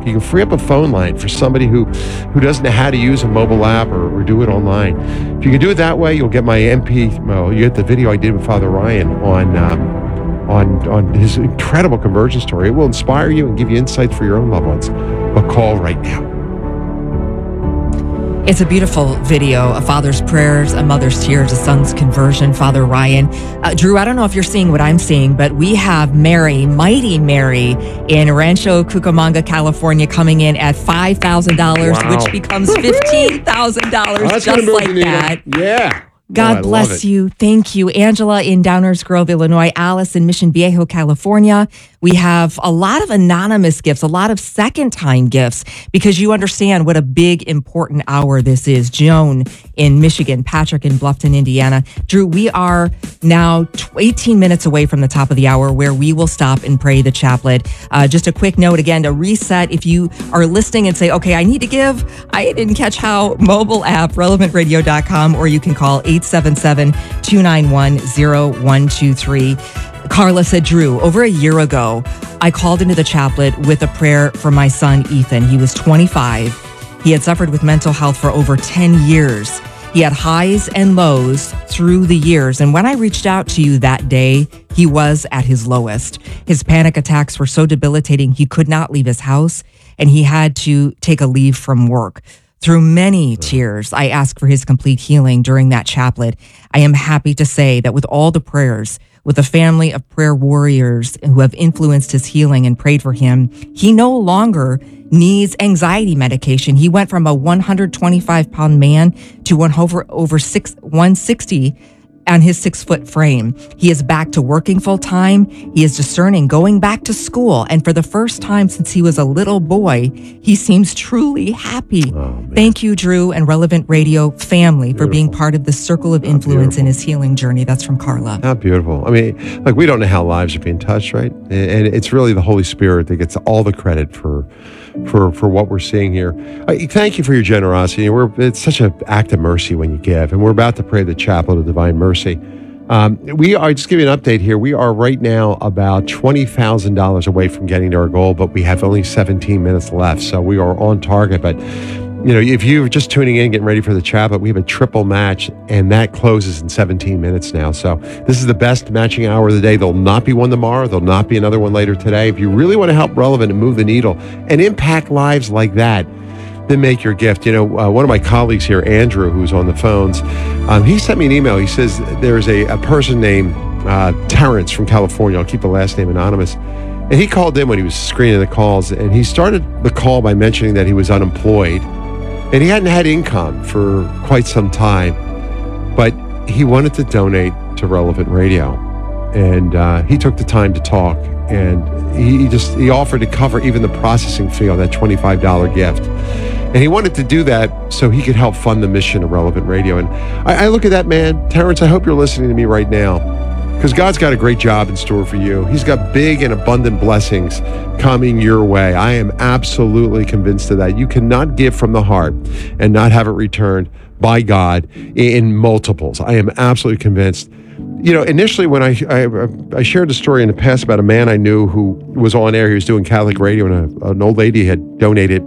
You can free up a phone line for somebody who doesn't know how to use a mobile app or do it online. If you can do it that way, you'll get my you get the video I did with Father Ryan on his incredible conversion story. It will inspire you and give you insight for your own loved ones. But call right now. It's a beautiful video, a father's prayers, a mother's tears, a son's conversion, Father Ryan. Drew, I don't know if you're seeing what I'm seeing, but we have Mary, Mighty Mary, in Rancho Cucamonga, California, coming in at $5,000, which becomes $15,000 just like that. Yeah. God bless you. Thank you. Angela in Downers Grove, Illinois. Alice in Mission Viejo, California. We have a lot of anonymous gifts, a lot of second-time gifts, because you understand what a big, important hour this is. Joan in Michigan, Patrick in Bluffton, Indiana. Drew, we are now 18 minutes away from the top of the hour, where we will stop and pray the chaplet. Just a quick note, again, to reset, if you are listening and say, okay, I need to give, I didn't catch how, mobile app, relevantradio.com, or you can call 877-291-0123. Carla said, Drew, over a year ago, I called into the chaplet with a prayer for my son, Ethan. He was 25. He had suffered with mental health for over 10 years. He had highs and lows through the years. And when I reached out to you that day, he was at his lowest. His panic attacks were so debilitating, he could not leave his house, and he had to take a leave from work. Through many tears, I asked for his complete healing during that chaplet. I am happy to say that with all the prayers, with a family of prayer warriors who have influenced his healing and prayed for him, he no longer needs anxiety medication. He went from a 125-pound man to over 160 on his 6-foot frame. He is back to working full time. He is discerning, going back to school. And for the first time since he was a little boy, he seems truly happy. Thank you, Drew and Relevant Radio family, for being part of the circle of influence in his healing journey. That's from Carla. How beautiful. I mean, like, we don't know how lives are being touched, right? And it's really the Holy Spirit that gets all the credit for what we're seeing here. Thank you for your generosity. It's such an act of mercy when you give. And we're about to pray the chaplet of divine mercy. We are, just give you an update here, we are right now about $20,000 away from getting to our goal, but we have only 17 minutes left. So we are on target. But, you know, if you're just tuning in, getting ready for the chaplet, we have a triple match, and that closes in 17 minutes now. So this is the best matching hour of the day. There'll not be one tomorrow. There'll not be another one later today. If you really want to help Relevant and move the needle and impact lives like that, then make your gift. You know, one of my colleagues here, Andrew, who's on the phones, he sent me an email. He says there's a person named Terrence from California. I'll keep the last name anonymous. And he called in when he was screening the calls, and he started the call by mentioning that he was unemployed. And he hadn't had income for quite some time, but he wanted to donate to Relevant Radio. And he took the time to talk, and he offered to cover even the processing fee on that $25 gift. And he wanted to do that so he could help fund the mission of Relevant Radio. And I look at that man, Terrence, I hope you're listening to me right now, because God's got a great job in store for you. He's got big and abundant blessings coming your way. I am absolutely convinced of that. You cannot give from the heart and not have it returned by God in multiples. I am absolutely convinced. You know, initially when I shared a story in the past about a man I knew who was on air, he was doing Catholic radio, and an old lady had donated.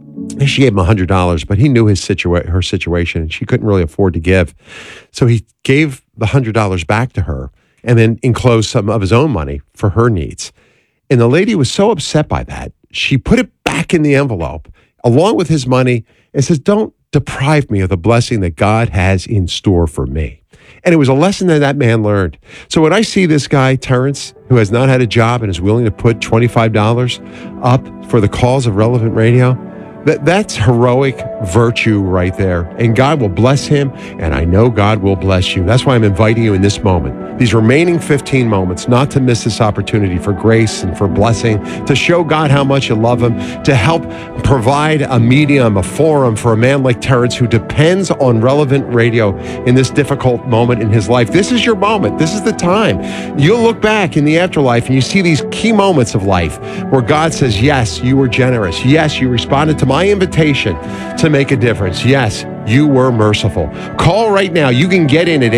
She gave him $100, but he knew her situation, and she couldn't really afford to give. So he gave the $100 back to her, and then enclosed some of his own money for her needs. And the lady was so upset by that, she put it back in the envelope along with his money and says, don't deprive me of the blessing that God has in store for me. And it was a lesson that man learned. So when I see this guy, Terrence, who has not had a job and is willing to put $25 up for the cause of Relevant Radio, that's heroic virtue right there. And God will bless him, and I know God will bless you. That's why I'm inviting you in this moment, these remaining 15 moments, not to miss this opportunity for grace and for blessing, to show God how much you love him, to help provide a medium, a forum for a man like Terrence who depends on Relevant Radio in this difficult moment in his life. This is your moment. This is the time. You'll look back in the afterlife and you see these key moments of life where God says, yes, you were generous. Yes, you responded to my invitation to make a difference. Yes, you were merciful. Call right now. You can get in at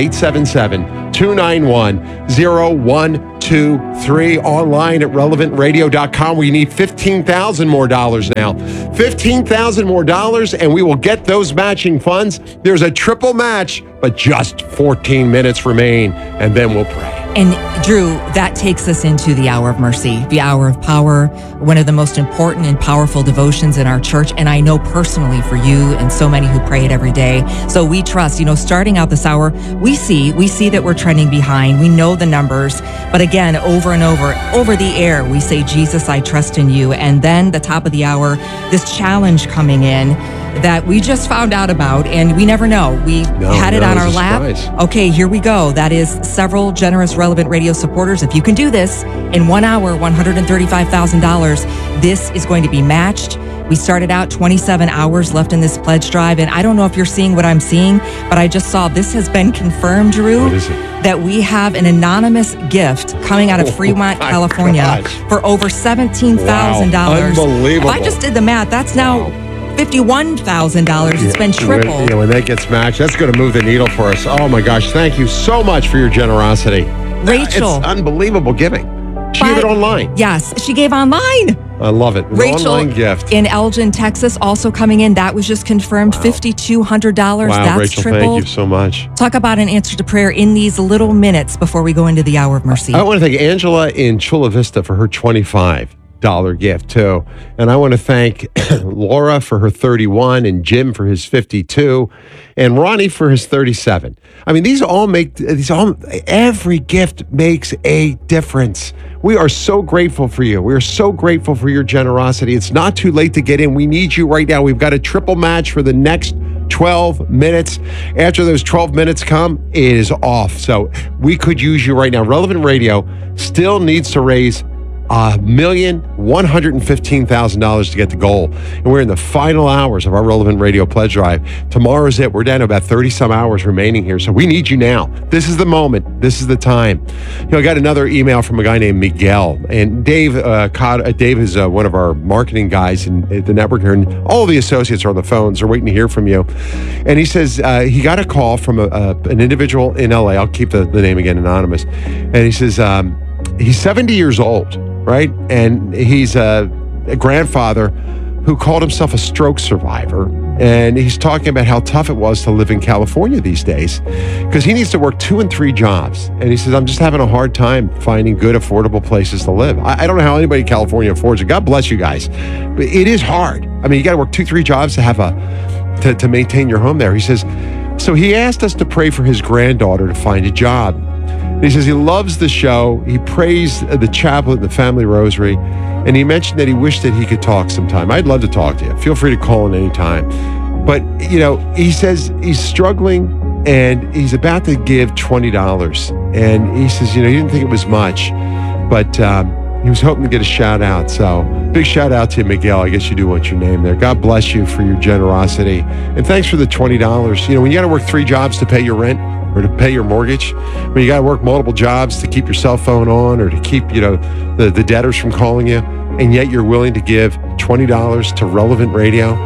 877-291-0123. Online at relevantradio.com. We need $15,000 more now. $15,000 more, and we will get those matching funds. There's a triple match, but just 14 minutes remain, and then we'll pray. And Drew, that takes us into the hour of mercy, the hour of power, one of the most important and powerful devotions in our church. And I know personally for you and so many who pray it every day. So we trust, starting out this hour, we see that we're trending behind. We know the numbers, but again, over and over the air, we say, Jesus, I trust in you. And then the top of the hour, this challenge coming in that we just found out about, and we never know. We had it on our lap. Okay, here we go. That is several generous Relevant Radio supporters. If you can do this in 1 hour, $135,000, this is going to be matched. We started out 27 hours left in this pledge drive, and I don't know if you're seeing what I'm seeing, but I just saw this has been confirmed, Drew, what is it? that we have an anonymous gift coming out of Fremont, California for over $17,000. Wow, unbelievable. If I just did the math, that's now $51,000. It's been tripled. When that gets matched, that's going to move the needle for us. Oh my gosh, thank you so much for your generosity. Rachel. It's unbelievable giving. She gave it online. Yes, she gave online. I love it. An Rachel online gift. in Elgin, Texas, also coming in. That was just confirmed. $5,200. Wow, That's Rachel, tripled. thank you so much. Talk about an answer to prayer in these little minutes before we go into the hour of mercy. I want to thank Angela in Chula Vista for her $25 gift too, and I want to thank Laura for her 31, and Jim for his 52, and Ronnie for his 37. I mean, every gift makes a difference. We are so grateful for you. We are so grateful for your generosity. It's not too late to get in. We need you right now. We've got a triple match for the next 12 minutes. After those 12 minutes come, it is off. So we could use you right now. Relevant Radio still needs to raise $1,115,000 to get the goal. And we're in the final hours of our Relevant Radio pledge drive. Tomorrow's it. We're down to about 30 some hours remaining here. So we need you now. This is the moment. This is the time. I got another email from a guy named Miguel. And Dave is one of our marketing guys in the network here. And all the associates are on the phones. They're waiting to hear from you. And he says he got a call from an individual in LA. I'll keep the name again anonymous. And he says he's 70 years old. Right? And he's a grandfather who called himself a stroke survivor. And he's talking about how tough it was to live in California these days because he needs to work 2 and 3 jobs. And he says, I'm just having a hard time finding good, affordable places to live. I don't know how anybody in California affords it. God bless you guys. But it is hard. I mean, you got to work 2-3 jobs to have to maintain your home there. He says, so he asked us to pray for his granddaughter to find a job. He says he loves the show. He prays the chaplet and the family rosary. And he mentioned that he wished that he could talk sometime. I'd love to talk to you. Feel free to call in anytime. But, he says he's struggling and he's about to give $20. And he says, he didn't think it was much, but he was hoping to get a shout out. So big shout out to you, Miguel. I guess you do want your name there. God bless you for your generosity. And thanks for the $20. When you got to work 3 jobs to pay your rent, or to pay your mortgage, when you got to work multiple jobs to keep your cell phone on or to keep, the debtors from calling you, and yet you're willing to give $20 to Relevant Radio,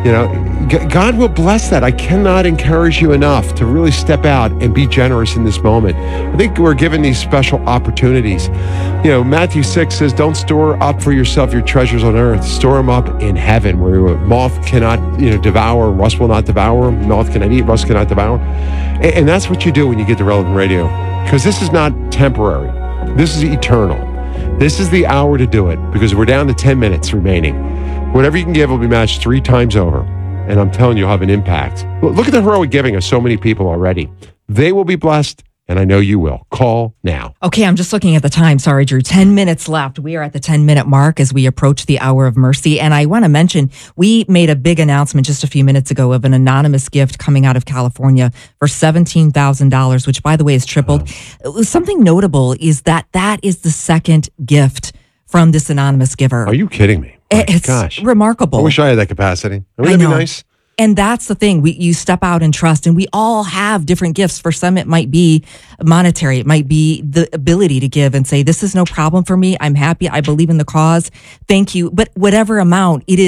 God will bless that. I cannot encourage you enough to really step out and be generous in this moment. I think we're given these special opportunities. Matthew 6 says, don't store up for yourself your treasures on earth. Store them up in heaven where moth cannot, devour, rust will not devour them. Moth cannot eat, rust cannot devour. And that's what you do when you get to Relevant Radio, because this is not temporary. This is eternal. This is the hour to do it because we're down to 10 minutes remaining. Whatever you can give will be matched 3 times over. And I'm telling you, you'll have an impact. Look at the heroic giving of so many people already. They will be blessed, and I know you will. Call now. Okay, I'm just looking at the time. Sorry, Drew. 10 minutes left. We are at the 10-minute mark as we approach the hour of mercy. And I want to mention, we made a big announcement just a few minutes ago of an anonymous gift coming out of California for $17,000, which, by the way, is tripled. Something notable is that is the second gift from this anonymous giver. Are you kidding me? It's remarkable. I wish I had that capacity. Wouldn't that be nice? And that's the thing. You step out and trust, and we all have different gifts. For some, it might be monetary. It might be the ability to give and say, this is no problem for me. I'm happy. I believe in the cause. Thank you. But whatever amount, it is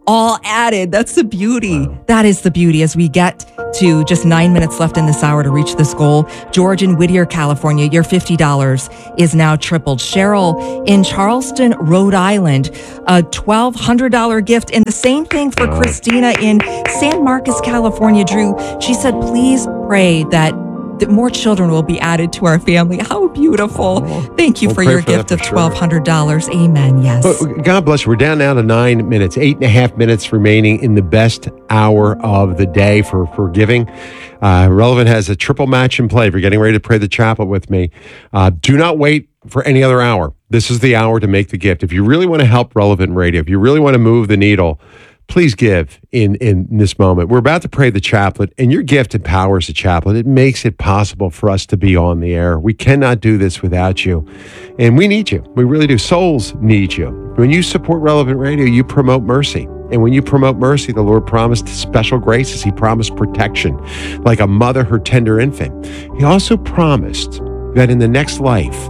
all added. That's the beauty. That is the beauty. As we get to just 9 minutes left in this hour to reach this goal, George in Whittier, California, your $50 is now tripled. Cheryl in Charleston, Rhode Island, a $1,200 gift. And the same thing for Christina in San Marcos, California. Drew, she said, please pray that more children will be added to our family. How beautiful. Thank you We'll for pray your for that gift of for sure. $1,200. Amen. Yes. Well, God bless you. We're down now to 9 minutes, 8.5 minutes remaining in the best hour of the day for giving. Relevant has a triple match in play. If you're getting ready to pray the chaplet with me, do not wait for any other hour. This is the hour to make the gift. If you really want to help Relevant Radio, if you really want to move the needle, please give in this moment. We're about to pray the chaplet, and your gift empowers the chaplet. It makes it possible for us to be on the air. We cannot do this without you, and we need you. We really do. Souls need you. When you support Relevant Radio, you promote mercy. And when you promote mercy, the Lord promised special graces. He promised protection, like a mother her tender infant. He also promised that in the next life,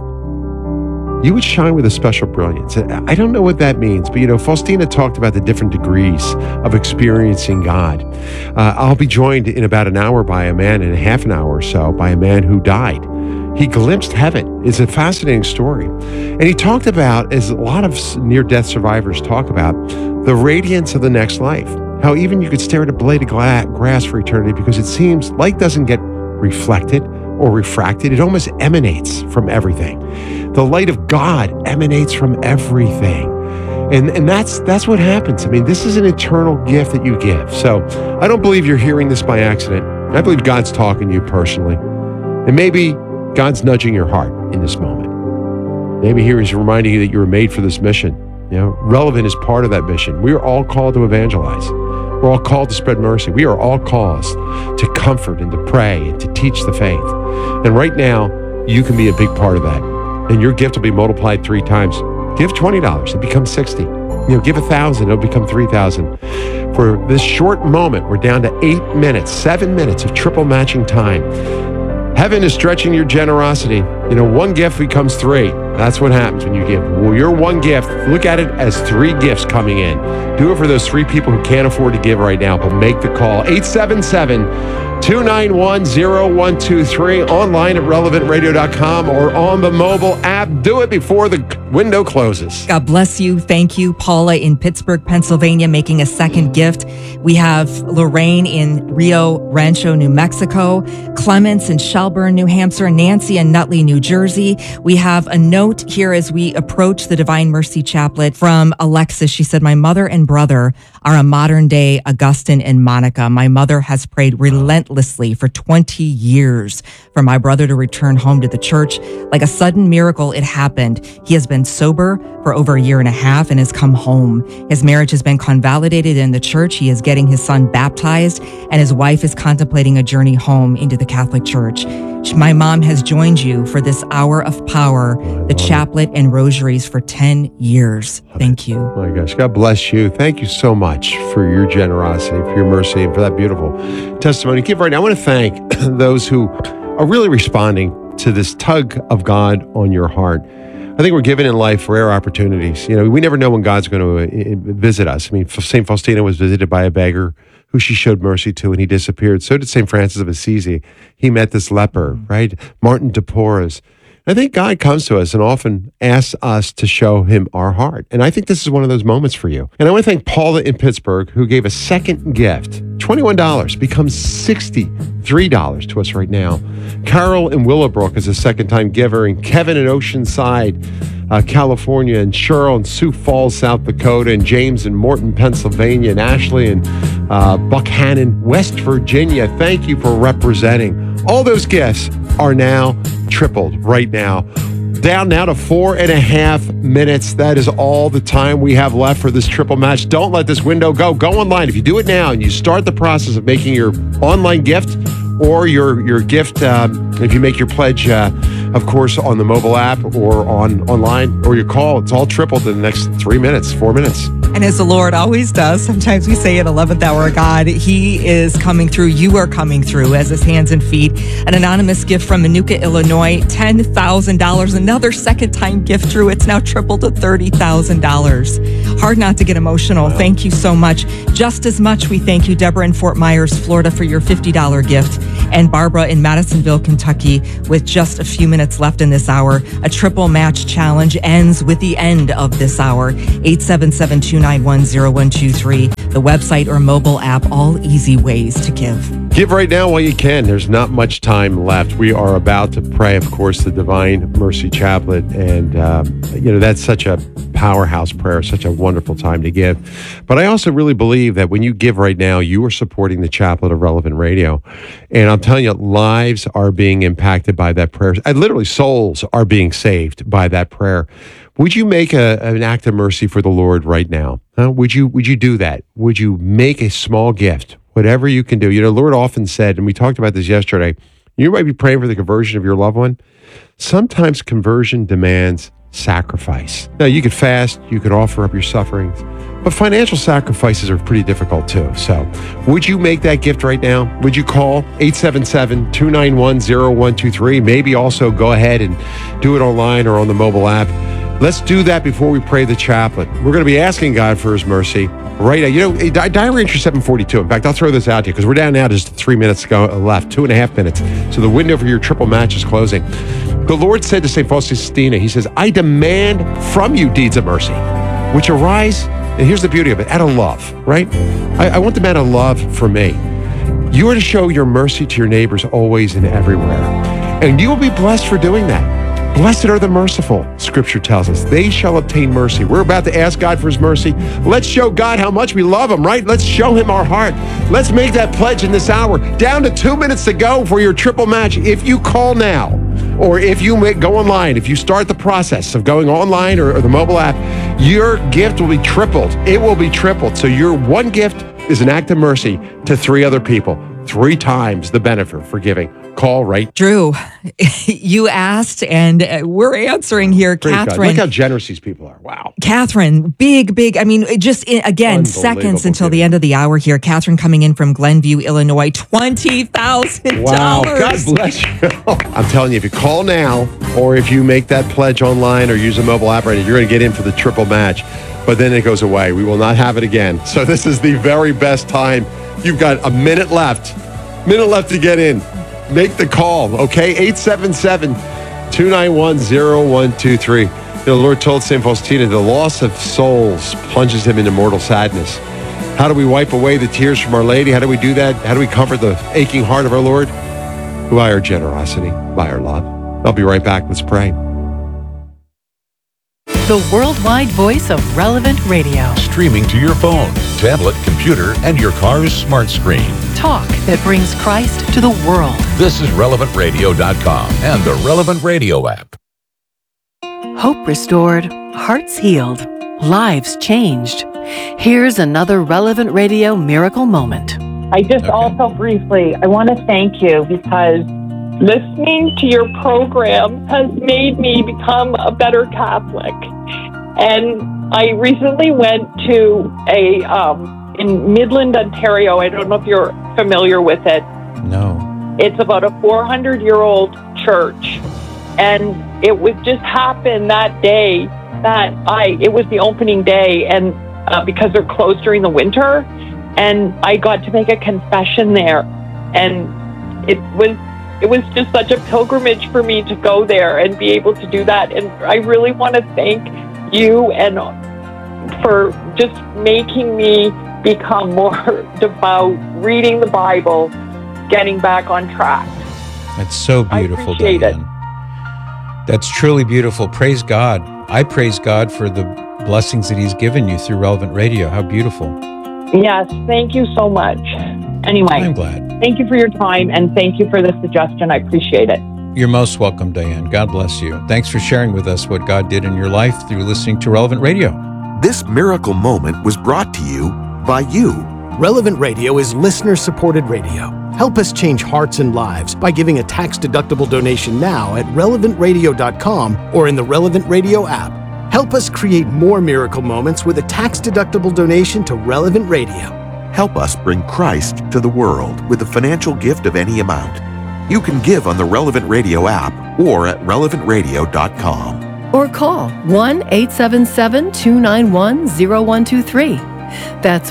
you would shine with a special brilliance. I don't know what that means, but Faustina talked about the different degrees of experiencing God. I'll be joined in about an hour by a man, in a half an hour or so, by a man who died. He glimpsed heaven. It's a fascinating story. And he talked about, as a lot of near-death survivors talk about, the radiance of the next life. How even you could stare at a blade of grass for eternity because it seems light doesn't get reflected or refracted. It almost emanates from everything. The light of God emanates from everything. And that's what happens. I mean, this is an eternal gift that you give. So I don't believe you're hearing this by accident. I believe God's talking to you personally. And maybe God's nudging your heart in this moment. Maybe here He's reminding you that you were made for this mission. Relevant is part of that mission. We are all called to evangelize. We're all called to spread mercy. We are all called to comfort and to pray and to teach the faith. And right now, you can be a big part of that. And your gift will be multiplied 3 times. Give $20, it becomes 60. Give 1,000, it'll become 3,000. For this short moment, we're down to 8 minutes, 7 minutes of triple matching time. Heaven is stretching your generosity. One gift becomes 3. That's what happens when you give. Well, your one gift, look at it as 3 gifts coming in. Do it for those 3 people who can't afford to give right now, but make the call. 877-291-0123, online at relevantradio.com or on the mobile app. Do it before the window closes. God bless you. Thank you. Paula in Pittsburgh, Pennsylvania, making a second gift. We have Lorraine in Rio Rancho, New Mexico, Clements in Shelburne, New Hampshire, Nancy in Nutley, New Jersey. We have a note here as we approach the Divine Mercy Chaplet from Alexis. She said, my mother and brother are a modern day Augustine and Monica. My mother has prayed relentlessly for 20 years for my brother to return home to the church. Like a sudden miracle, it happened. He has been sober for over 1.5 years and has come home. His marriage has been convalidated in the church. He is getting his son baptized, and his wife is contemplating a journey home into the Catholic Church. My mom has joined you for this hour of power, the chaplet and rosaries for 10 years. Thank you. My gosh, God bless you. Thank you so much for your generosity, for your mercy, and for that beautiful testimony. Give right now. I want to thank those who are really responding to this tug of God on your heart. I think we're given in life rare opportunities. We never know when God's going to visit us. I mean, St. Faustina was visited by a beggar who she showed mercy to, and he disappeared. So did St. Francis of Assisi. He met this leper, right? Martin de Porres. I think God comes to us and often asks us to show him our heart. And I think this is one of those moments for you. And I want to thank Paula in Pittsburgh, who gave a second gift. $21 becomes $63 to us right now. Carol in Willowbrook is a second-time giver, and Kevin in Oceanside, California, and Cheryl in Sioux Falls, South Dakota, and James in Morton, Pennsylvania, and Ashley in Buckhannon, West Virginia. Thank you for representing. All those gifts are now tripled right now. Down now to 4.5 minutes. That is all the time we have left for this triple match. Don't let this window go. Go online. If you do it now and you start the process of making your online gift or your gift, if you make your pledge, of course, on the mobile app or online or your call, it's all tripled in the next 3 minutes, 4 minutes. And as the Lord always does, sometimes we say at 11th hour, God, He is coming through. You are coming through as His hands and feet. An anonymous gift from Manuka, Illinois, $10,000. Another second-time gift, Drew. It's now tripled to $30,000. Hard not to get emotional. Wow. Thank you so much. Just as much, we thank you, Deborah in Fort Myers, Florida, for your $50 gift. And Barbara in Madisonville, Kentucky, with just a few minutes left in this hour. A triple match challenge ends with the end of this hour. 877-291-0123. The website or mobile app, all easy ways to give. Give right now while you can. There's not much time left. We are about to pray, of course, the Divine Mercy Chaplet. And, that's such a powerhouse prayer, such a wonderful time to give. But I also really believe that when you give right now, you are supporting the Chaplet of Relevant Radio. And I'm telling you, lives are being impacted by that prayer. Literally, souls are being saved by that prayer. Would you make an act of mercy for the Lord right now? Would you do that? Would you make a small gift? Whatever you can do. The Lord often said, and we talked about this yesterday, you might be praying for the conversion of your loved one. Sometimes conversion demands sacrifice. Now, you could fast, you could offer up your sufferings, but financial sacrifices are pretty difficult too. So would you make that gift right now? Would you call 877-291-0123? Maybe also go ahead and do it online or on the mobile app. Let's do that before we pray the chaplet. We're going to be asking God for His mercy right now. Diary entry 742. In fact, I'll throw this out to you because we're down now just 3 minutes left, 2.5 minutes. So the window for your triple match is closing. The Lord said to St. Faustina, He says, I demand from you deeds of mercy, which arise, and here's the beauty of it, out of love, right? I want them out of love for me. You are to show your mercy to your neighbors always and everywhere. And you will be blessed for doing that. Blessed are the merciful, Scripture tells us. They shall obtain mercy. We're about to ask God for His mercy. Let's show God how much we love Him, right? Let's show Him our heart. Let's make that pledge in this hour. Down to 2 minutes to go for your triple match. If you call now, or if you go online, if you start the process of going online or the mobile app, your gift will be tripled. It will be tripled. So your one gift is an act of mercy to 3 other people. 3 times the benefit for giving. Call right. Drew, you asked, and we're answering here. Praise Catherine. God. Look how generous these people are. Wow. Catherine, big. I mean, again, seconds until the end of the hour here. Catherine coming in from Glenview, Illinois, $20,000. Wow. God bless you. I'm telling you, if you call now, or if you make that pledge online or use a mobile app right now, you're going to get in for the triple match. But then it goes away. We will not have it again. So this is the very best time. You've got a minute left to get in. Make the call, okay? 877-291-0123. The Lord told St. Faustina, the loss of souls plunges him into mortal sadness. How do we wipe away the tears from Our Lady? How do we do that? How do we comfort the aching heart of our Lord? By our generosity, by our love. I'll be right back. Let's pray. The worldwide voice of Relevant Radio. Streaming to your phone, tablet, computer, and your car's smart screen. Talk that brings Christ to the world. This is RelevantRadio.com and the Relevant Radio app. Hope restored, hearts healed, lives changed. Here's another Relevant Radio miracle moment. I just also briefly, I want to thank you because listening to your program has made me become a better Catholic. And I recently went to in Midland, Ontario. I don't know if you're familiar with it. No. It's about a 400-year-old church. And it would just happen that day that it was the opening day, and because they're closed during the winter, and I got to make a confession there. And it was just such a pilgrimage for me to go there and be able to do that. And I really want to thank you and for just making me become more devout, reading the Bible, getting back on track. That's so beautiful, I appreciate Diane. That's truly beautiful. Praise God. I praise God for the blessings that He's given you through Relevant Radio. How beautiful. Yes, thank you so much. Anyway, I'm glad. Thank you for your time, and thank you for the suggestion. I appreciate it. You're most welcome, Diane. God bless you. Thanks for sharing with us what God did in your life through listening to Relevant Radio. This miracle moment was brought to you by you. Relevant Radio is listener-supported radio. Help us change hearts and lives by giving a tax-deductible donation now at relevantradio.com or in the Relevant Radio app. Help us create more miracle moments with a tax-deductible donation to Relevant Radio. Help us bring Christ to the world with a financial gift of any amount. You can give on the Relevant Radio app or at relevantradio.com. Or call 1-877-291-0123. That's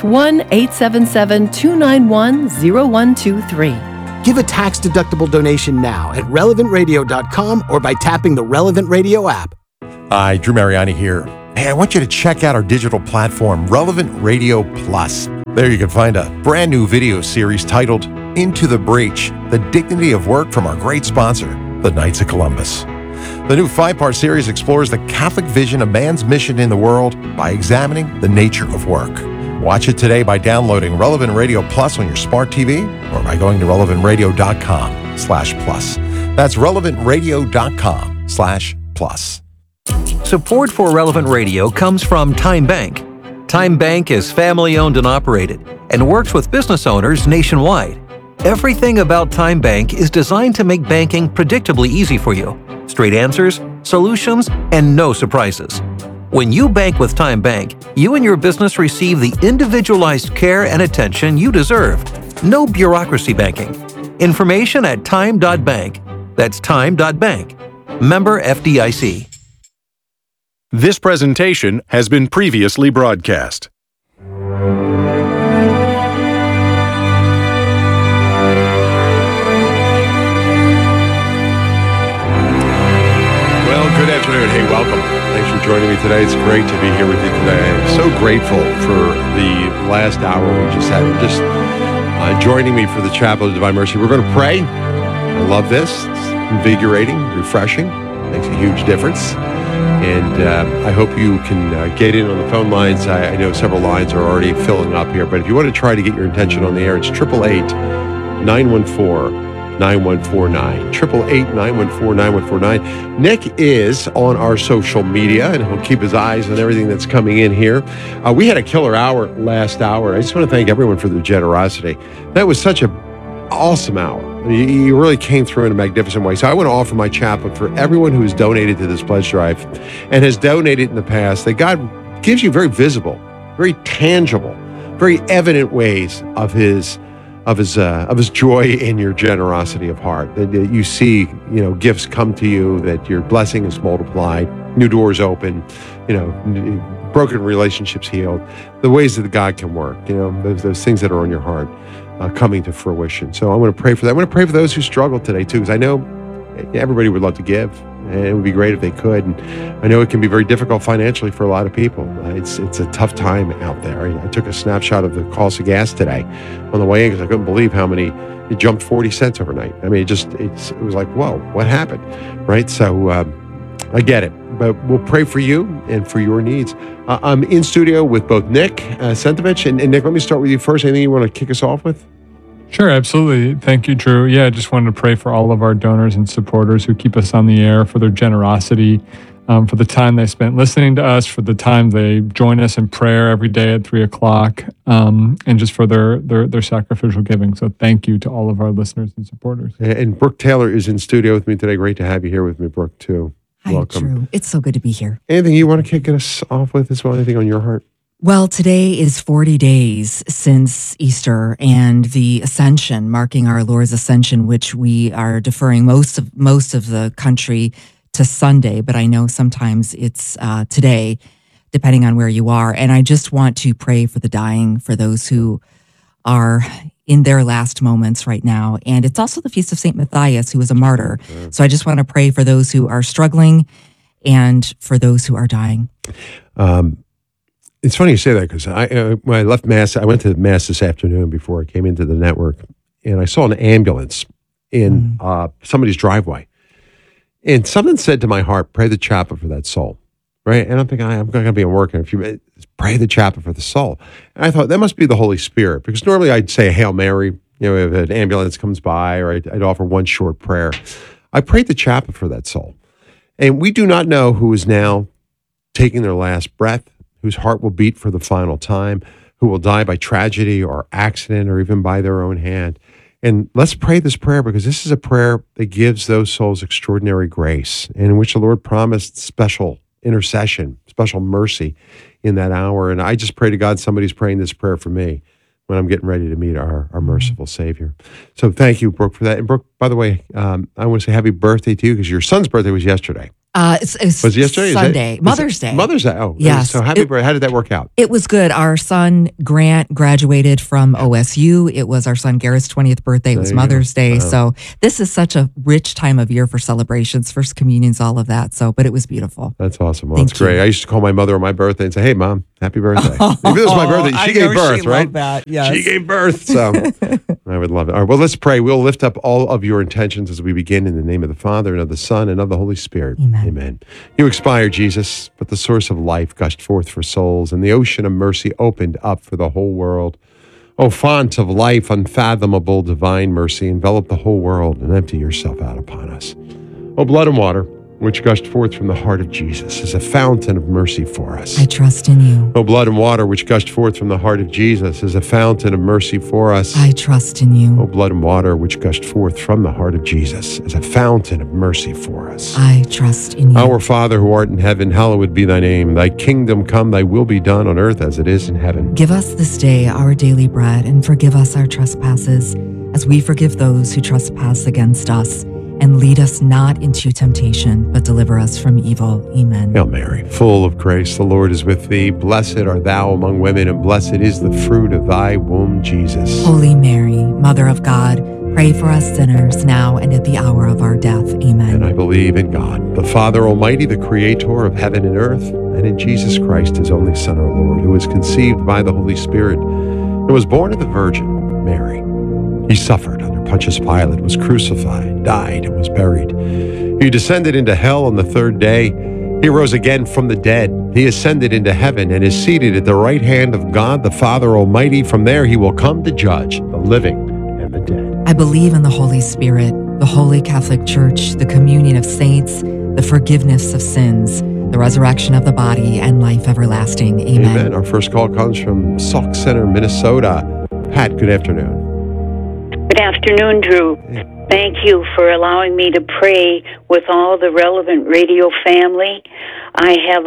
1-877-291-0123. Give a tax-deductible donation now at relevantradio.com or by tapping the Relevant Radio app. Hi, Drew Mariani here. Hey, I want you to check out our digital platform, Relevant Radio Plus. There you can find a brand new video series titled Into the Breach, The Dignity of Work from our great sponsor, the Knights of Columbus. The new 5-part series explores the Catholic vision of man's mission in the world by examining the nature of work. Watch it today by downloading Relevant Radio Plus on your smart TV or by going to relevantradio.com/plus. That's relevantradio.com/plus. Support for Relevant Radio comes from Time Bank. Time Bank is family-owned and operated and works with business owners nationwide. Everything about Time Bank is designed to make banking predictably easy for you. Straight answers, solutions, and no surprises. When you bank with Time Bank, you and your business receive the individualized care and attention you deserve. No bureaucracy banking. Information at time.bank. That's time.bank. Member FDIC. This presentation has been previously broadcast. Well, good afternoon. Hey, welcome. Thanks for joining me today. It's great to be here with you today. I'm so grateful for the last hour we just had. Just joining me for the Chapel of Divine Mercy. We're going to pray. I love this. It's invigorating, refreshing. Makes a huge difference. And I hope you can get in on the phone lines. I know several lines are already filling up here, but if you want to try to get your intention on the air, it's 888-914-9149. 888-914-9149. Nick is on our social media, and he'll keep his eyes on everything that's coming in here. We had a killer hour last hour. I just want to thank everyone for their generosity. That was such an awesome hour. You really came through in a magnificent way. So I want to offer my chaplain for everyone who has donated to this pledge drive and has donated in the past, that God gives you very visible, very tangible, very evident ways of his joy in your generosity of heart. That you see, gifts come to you, that your blessing is multiplied, new doors open, broken relationships healed, the ways that God can work, those things that are on your heart. Coming to fruition. So I want to pray for that. I want to pray for those who struggle today too, because I know everybody would love to give, and it would be great if they could. And I know it can be very difficult financially for a lot of people. It's a tough time out there. I took a snapshot of the cost of gas today on the way in because I couldn't believe how many. It jumped 40 cents overnight. I mean, it was like, whoa, what happened, right? So I get it, but we'll pray for you and for your needs. I'm in studio with both Nick Sentovich and Nick. Let me start with you first. Anything you want to kick us off with? Sure, absolutely. Thank you, Drew. Yeah, I just wanted to pray for all of our donors and supporters who keep us on the air, for their generosity, for the time they spent listening to us, for the time they join us in prayer every day at 3:00, and just for their sacrificial giving. So thank you to all of our listeners and supporters. And Brooke Taylor is in studio with me today. Great to have you here with me, Brooke, too. Hi, welcome. Drew. It's so good to be here. Anything you want to kick us off with as well? Anything on your heart? Well, today is 40 days since Easter and the Ascension, marking our Lord's Ascension, which we are deferring most of the country to Sunday, but I know sometimes it's today, depending on where you are. And I just want to pray for the dying, for those who are in their last moments right now. And it's also the Feast of St. Matthias, who was a martyr. So I just want to pray for those who are struggling and for those who are dying. It's funny you say that, because when I left Mass, I went to Mass this afternoon before I came into the network, and I saw an ambulance in somebody's driveway. And something said to my heart, pray the chaplet for that soul, right? And I'm thinking, I'm going to be at work in a few minutes. Pray the chaplet for the soul. And I thought, that must be the Holy Spirit, because normally I'd say a Hail Mary, if an ambulance comes by, or I'd offer one short prayer. I prayed the chaplet for that soul. And we do not know who is now taking their last breath, whose heart will beat for the final time, who will die by tragedy or accident or even by their own hand. And let's pray this prayer, because this is a prayer that gives those souls extraordinary grace, and in which the Lord promised special intercession, special mercy in that hour. And I just pray to God somebody's praying this prayer for me when I'm getting ready to meet our merciful Savior. So thank you, Brooke, for that. And Brooke, by the way, I want to say happy birthday to you because your son's birthday was yesterday. Was it yesterday? Sunday. Mother's Day. Mother's Day. Oh, yes. So happy birthday. How did that work out? It was good. Our son, Grant, graduated from OSU. It was our son, Garrett's 20th birthday. It was Mother's Day. So this is such a rich time of year for celebrations, first communions, all of that. So, but it was beautiful. That's awesome. Well, that's great. I used to call my mother on my birthday and say, hey, Mom, happy birthday. If it was my birthday, she gave birth, she right? Loved that. Yes. She gave birth. So I would love it. All right, well, let's pray. We'll lift up all of your intentions as we begin in the name of the Father and of the Son and of the Holy Spirit. Amen. You expired, Jesus, but the source of life gushed forth for souls, and the ocean of mercy opened up for the whole world. O font of life, unfathomable divine mercy, envelop the whole world and empty yourself out upon us. O blood and water, which gushed forth from the heart of Jesus, is a fountain of mercy for us. I trust in you. O blood and water, which gushed forth from the heart of Jesus, is a fountain of mercy for us. I trust in you. O blood and water, which gushed forth from the heart of Jesus, is a fountain of mercy for us. I trust in you. Our Father who art in heaven, hallowed be thy name. Thy kingdom come, thy will be done on earth as it is in heaven. Give us this day our daily bread, and forgive us our trespasses, as we forgive those who trespass against us. And lead us not into temptation, but deliver us from evil. Amen. Hail Mary, full of grace, the Lord is with thee. Blessed art thou among women, and blessed is the fruit of thy womb, Jesus. Holy Mary, Mother of God, pray for us sinners now and at the hour of our death. Amen. And I believe in God, the Father Almighty, the Creator of heaven and earth, and in Jesus Christ, his only Son, our Lord, who was conceived by the Holy Spirit and was born of the Virgin Mary. He suffered under Pontius Pilate, was crucified, died, and was buried. He descended into hell on the third day. He rose again from the dead. He ascended into heaven and is seated at the right hand of God, the Father Almighty. From there he will come to judge the living and the dead. I believe in the Holy Spirit, the Holy Catholic Church, the communion of saints, the forgiveness of sins, the resurrection of the body, and life everlasting. Amen. Amen. Our first call comes from Sauk Center, Minnesota. Pat, good afternoon. Good afternoon, Drew. Thank you for allowing me to pray with all the Relevant Radio family. I have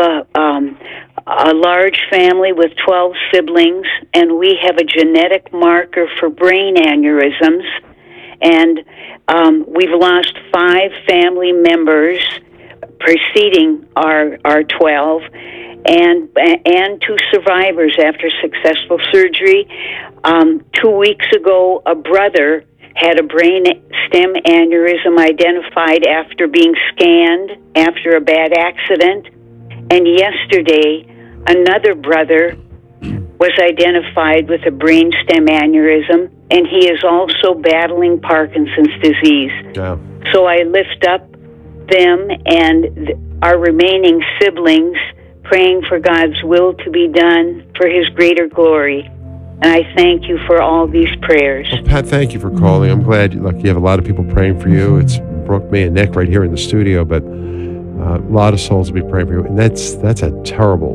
a large family with 12 siblings, and we have a genetic marker for brain aneurysms. And we've lost 5 family members preceding our 12, and 2 survivors after successful surgery. 2 weeks ago, a brother had a brain stem aneurysm identified after being scanned after a bad accident. And yesterday, another brother was identified with a brain stem aneurysm, and he is also battling Parkinson's disease. Yeah. So I lift up them and our remaining siblings, praying for God's will to be done for his greater glory. And I thank you for all these prayers. Well, Pat, thank you for calling. I'm glad you have a lot of people praying for you. It's Brooke, me, and Nick right here in the studio, but a lot of souls will be praying for you. And that's a terrible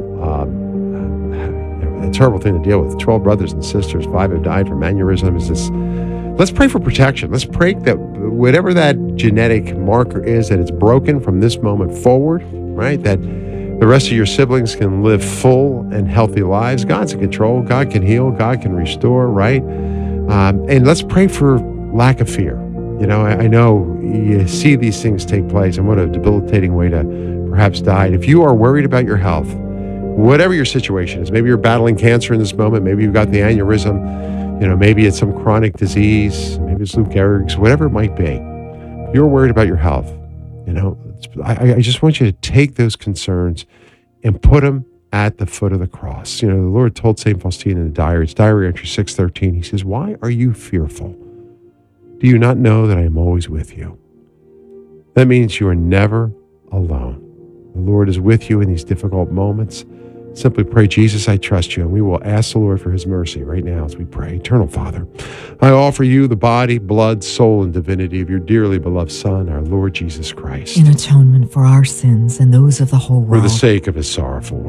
thing to deal with. 12 brothers and sisters, 5 have died from aneurysms. Let's pray for protection. Let's pray that whatever that genetic marker is, that it's broken from this moment forward, right? That the rest of your siblings can live full and healthy lives. God's in control. God can heal. God can restore, right? And let's pray for lack of fear. You know, I know you see these things take place, and what a debilitating way to perhaps die. And if you are worried about your health, whatever your situation is, maybe you're battling cancer in this moment, maybe you've got the aneurysm, you know, maybe it's some chronic disease, maybe it's Lou Gehrig's, whatever it might be. If you're worried about your health, you know, I just want you to take those concerns and put them at the foot of the cross. You know, the Lord told St. Faustina in the diary, it's diary entry 613, he says, "Why are you fearful? Do you not know that I am always with you?" That means you are never alone. The Lord is with you in these difficult moments. Simply pray, Jesus, I trust you, and we will ask the Lord for his mercy right now as we pray. Eternal Father, I offer you the body, blood, soul, and divinity of your dearly beloved Son, our Lord Jesus Christ. In atonement for our sins and those of the whole For world. the sake of his sorrowful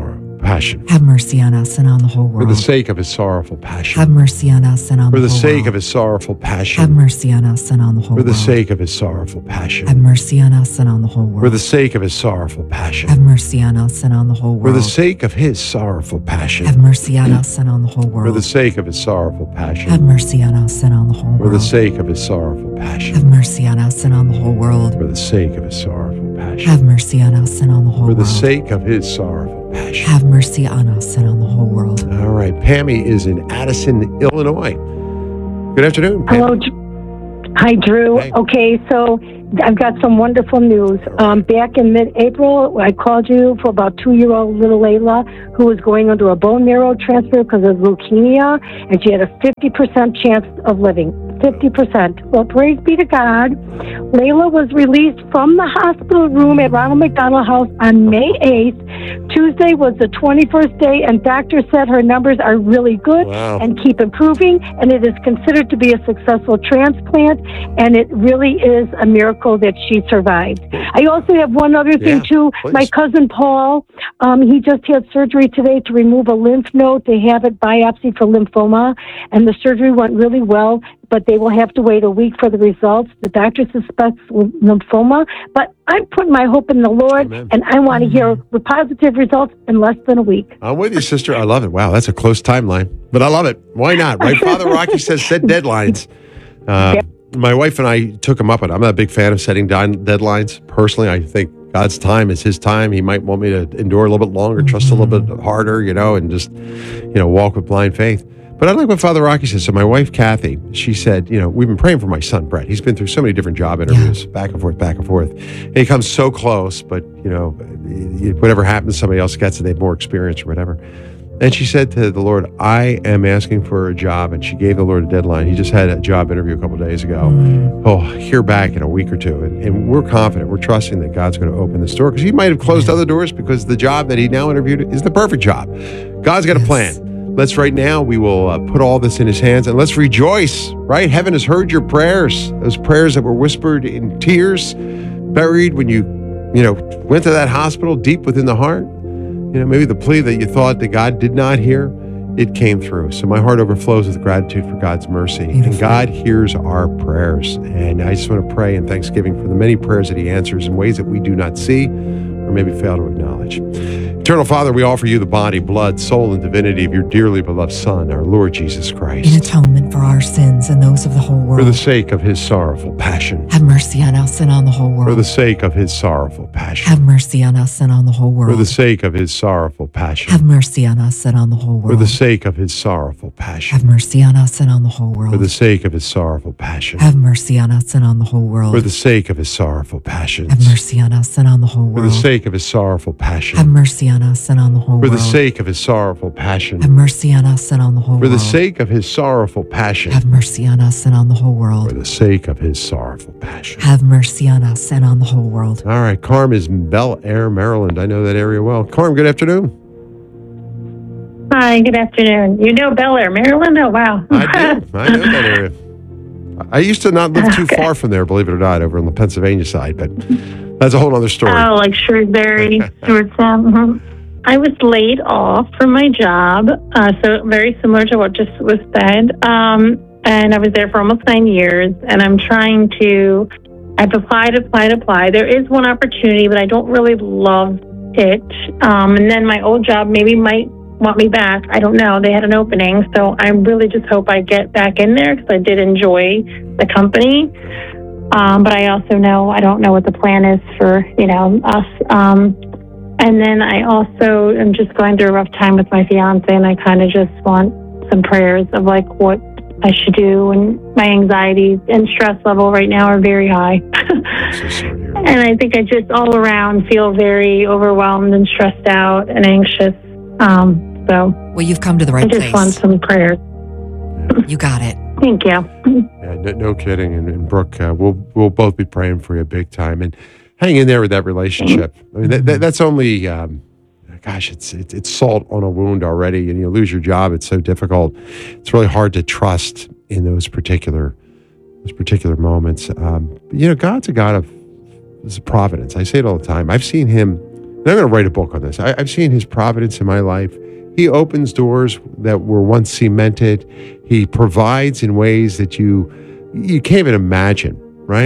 passion. Have mercy on us and on the whole For world. the sake of his sorrowful passion. Have mercy on us and on For the the whole sake world. of his sorrowful passion. Have mercy on us and on the whole For the world. sake of his sorrowful passion. Have mercy on us and on the whole world. For the sake of his sorrowful passion. Have mercy on us and on the whole For world. the sake of his sorrowful passion. Have mercy on us and on the whole For world. the sake of his sorrowful passion. Have mercy on us and on the whole For the world. sake of his sorrowful passion. Have mercy on us and on the whole world. For the sake of his sorrowful passion. Have mercy on us and on the whole For the world. sake of his sorrowful passion. Have mercy on us and on the whole world. All right. Pammy is in Addison, Illinois. Good afternoon, Pammy. Hello. Hi, Drew. Hey. Okay, so I've got some wonderful news. Back in mid-April, I called you for about 2-year-old little Layla, who was going under a bone marrow transfer because of leukemia, and she had a 50% chance of living. 50%. Well, praise be to God. Layla was released from the hospital room at Ronald McDonald House on May 8th. Tuesday was the 21st day, and doctors said her numbers are really good and keep improving, and it is considered to be a successful transplant, and it really is a miracle that she survived. I also have one other thing, too. please. My cousin Paul, he just had surgery today to remove a lymph node to have it biopsied for lymphoma, and the surgery went really well, but they will have to wait a week for the results. The doctor suspects lymphoma, but I'm putting my hope in the Lord, and I want to hear the positive results in less than a week. I'm with you, sister. I love it. Wow, that's a close timeline, but I love it. Why not? Right? Father Rocky says set deadlines. My wife and I took him up on it. I'm not a big fan of setting deadlines. Personally, I think God's time is his time. He might want me to endure a little bit longer, trust a little bit harder, and just, walk with blind faith. But I like what Father Rocky says. So my wife, Kathy, she said, we've been praying for my son, Brett. He's been through so many different job interviews, back and forth, back and forth. And he comes so close, but, whatever happens, somebody else gets it. They have more experience or whatever. And she said to the Lord, I am asking for a job. And she gave the Lord a deadline. He just had a job interview a couple of days ago. Hear back in a week or two. And we're confident, we're trusting that God's going to open this door, because he might have closed other doors, because the job that he now interviewed is the perfect job. God's got a plan. Let's right now, we will put all this in his hands, and let's rejoice, right? Heaven has heard your prayers, those prayers that were whispered in tears, buried when you went to that hospital deep within the heart. Maybe the plea that you thought that God did not hear, it came through. So my heart overflows with gratitude for God's mercy. And God hears our prayers. And I just want to pray in thanksgiving for the many prayers that he answers in ways that we do not see or maybe fail to acknowledge. Eternal Father, we offer you the body, blood, soul, and divinity of your dearly beloved Son, our Lord Jesus Christ. In atonement for our sins and those of the whole world. For the sake of his sorrowful passion. Have mercy on us and on the whole world. For the sake of his sorrowful passion. Have mercy on us and on the whole world. For the sake of his sorrowful passion. Have mercy on us and on the whole world. For the sake of his sorrowful passion. Have mercy on us and on the whole world. For the sake of his sorrowful passion. Have mercy on us and on the whole world. For the sake of his sorrowful passion. Have mercy on us and on the whole For world. the sake of his sorrowful passion. Have mercy on us and on the whole For world. the sake of his sorrowful passion. Have mercy on us and on the whole For world. the sake of his sorrowful passion. Have mercy on us and on the whole world. For the sake of his sorrowful passion. Have mercy on us and on the whole world. All right, Carm is in Bel Air, Maryland. I know that area well. Carm, good afternoon. Hi, good afternoon. You know Bel Air, Maryland? Oh, wow. I do. I know that area. I used to not live too far from there, believe it or not, over on the Pennsylvania side, but that's a whole other story. Oh, like Shrewsbury, Stewartstown. Mm-hmm. I was laid off from my job, so very similar to what just was said. And I was there for almost 9 years, and I've applied. There is one opportunity, but I don't really love it. And then my old job maybe might want me back. I don't know. They had an opening, so I really just hope I get back in there, because I did enjoy the company. But I also don't know what the plan is for, us. And then I also am just going through a rough time with my fiance, and I kind of just want some prayers of like what I should do. And my anxiety and stress level right now are very high. And I think I just all around feel very overwhelmed and stressed out and anxious. Well, you've come to the right place. I just want some prayers. You got it. Thank you. Yeah, no kidding. And Brooke, we'll both be praying for you big time. And hang in there with that relationship. I mean, that's only, it's salt on a wound already. And you lose your job. It's so difficult. It's really hard to trust in those particular moments. God's a God of providence. I say it all the time. I've seen him And I'm going to write a book on this. I've seen his providence in my life. He opens doors that were once cemented. He provides in ways that you can't even imagine, right?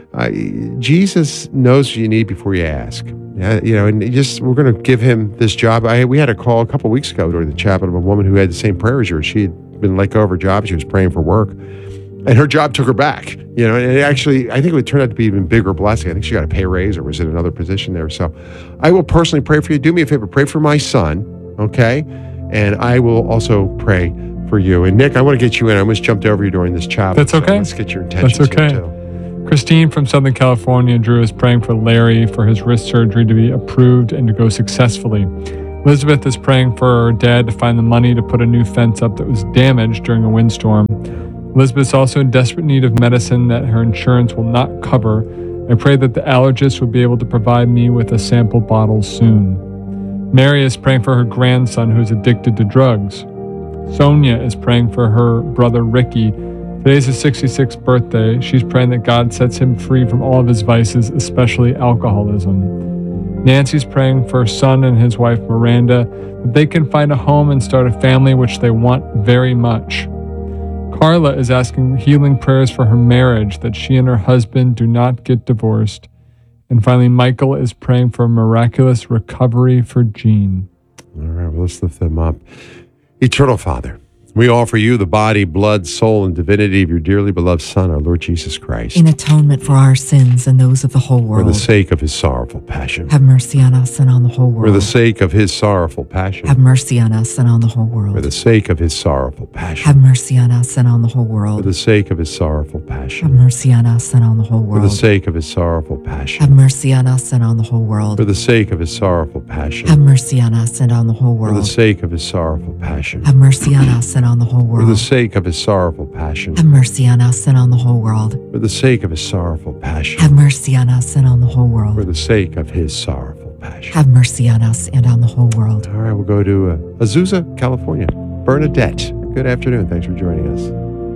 Jesus knows what you need before you ask. And we're going to give him this job. We had a call a couple of weeks ago during the chapel of a woman who had the same prayer as yours. She had been let go of her job. She was praying for work, and her job took her back. And it actually, I think it would turn out to be even bigger blessing. I think she got a pay raise or was in another position there. So I will personally pray for you. Do me a favor, pray for my son, okay? And I will also pray for you. And Nick, I want to get you in. I almost jumped over you during this chapel. That's okay. So let's get your intentions That's okay. here too. Christine from Southern California, Drew, is praying for Larry for his wrist surgery to be approved and to go successfully. Elizabeth is praying for her dad to find the money to put a new fence up that was damaged during a windstorm. Elizabeth's also in desperate need of medicine that her insurance will not cover. I pray that the allergist will be able to provide me with a sample bottle soon. Mary is praying for her grandson who's addicted to drugs. Sonia is praying for her brother Ricky. Today's his 66th birthday. She's praying that God sets him free from all of his vices, especially alcoholism. Nancy's praying for her son and his wife Miranda, that they can find a home and start a family which they want very much. Carla is asking healing prayers for her marriage, that she and her husband do not get divorced. And finally, Michael is praying for a miraculous recovery for Jean. All right, well, let's lift them up. Eternal Father, we offer you the body, blood, soul, and divinity of your dearly beloved Son, our Lord Jesus Christ. In atonement for our sins and those of the whole world. For the sake of his sorrowful passion. Have mercy on us and on the whole world. For the sake of his sorrowful passion. Have mercy on us and on the whole world. For the sake of his sorrowful passion. Have mercy on us and on the whole world. For the sake of his sorrowful passion. Have mercy on us and on the whole world. For the sake of his sorrowful passion. Have mercy on us and on the whole world. For the sake of his sorrowful passion. Have mercy on us and on the whole world. For the sake of his sorrowful passion. Have mercy on us and on the whole For world. the sake of his sorrowful passion. Have mercy on us and on the whole world. For the sake of his sorrowful passion. Have mercy on us and on the whole world. For the sake of his sorrowful passion. Have mercy on us and on the whole world. All right, we'll go to Azusa, California. Bernadette, good afternoon. Thanks for joining us.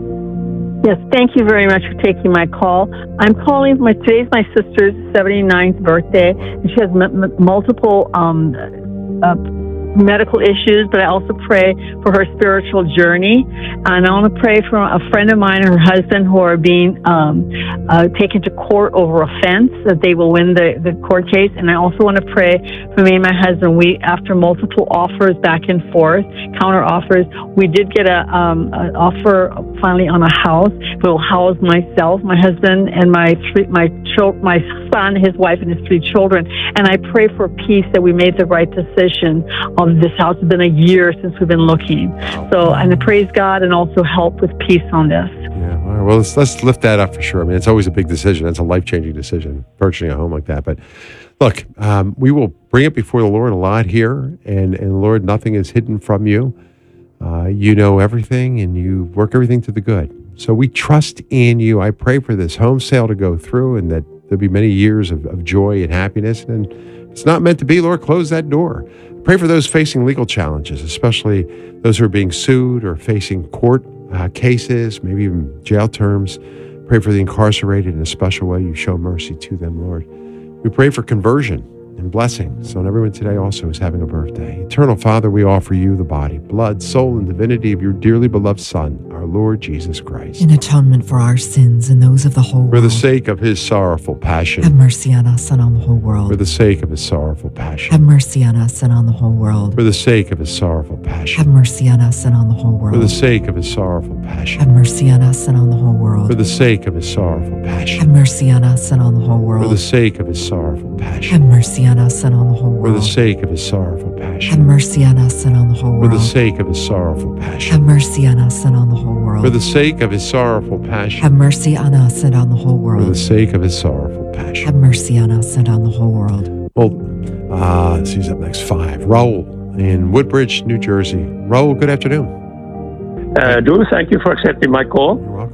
Yes, thank you very much for taking my call. I'm calling, today's my sister's 79th birthday, and she has multiple medical issues, but I also pray for her spiritual journey. And I want to pray for a friend of mine and her husband who are being taken to court over a fence, that they will win the court case. And I also want to pray for me and my husband. We, after multiple offers back and forth, counter offers, we did get an offer finally on a house. It will house myself, my husband, and my son, his wife, and his 3 children. And I pray for peace, that we made the right decision on this house. It's been a year since we've been looking. So, and I praise God and also help with peace on this. Yeah, all right, well, let's lift that up for sure. I mean, it's always a big decision. It's a life-changing decision, purchasing a home like that. But look, we will bring it before the Lord a lot here. And Lord, nothing is hidden from you. You know everything, and you work everything to the good. So we trust in you. I pray for this home sale to go through, and that there'll be many years of joy and happiness. And it's not meant to be, Lord, close that door. Pray for those facing legal challenges, especially those who are being sued or facing court cases, maybe even jail terms. Pray for the incarcerated in a special way. You show mercy to them, Lord. We pray for conversion and blessings on everyone today also is having a birthday. Eternal Father, we offer you the body, blood, soul, and divinity of your dearly beloved Son, our Lord Jesus Christ. In atonement for our sins and those of the whole world. For the sake of his sorrowful passion. Have mercy on us and on the whole world. For the sake of his sorrowful passion. Have mercy on us and on the whole world. For the sake of his sorrowful passion. Have mercy on us and on the whole world. For the sake of his sorrowful passion. Have mercy on us and on the whole world. For the sake of his sorrowful passion. Have mercy on us and on the whole world. For the sake of his sorrowful passion. Have mercy on us and on the whole world. For the sake of his sorrowful passion. Have mercy on us and on the whole world. For the sake of his sorrowful passion. Have mercy on us and on the whole world. For the sake of his sorrowful passion. Have mercy on us and on the whole world. For the sake of his sorrowful passion. Have mercy on us and on the whole world. Well, who's up next? 5. Raul in Woodbridge, New Jersey. Raul, good afternoon. Drew, thank you for accepting my call. You're welcome.